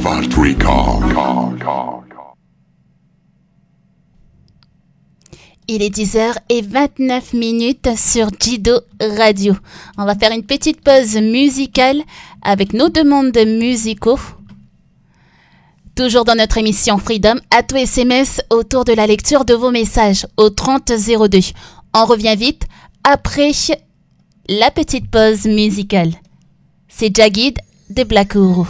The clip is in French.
Asphalt Record. Il est 10h29 sur Jido Radio. On va faire une petite pause musicale avec nos demandes musicaux. Toujours dans notre émission Freedom, à tout SMS autour de la lecture de vos messages au 3002. On revient vite après la petite pause musicale. C'est Jagged de Black Uhuru.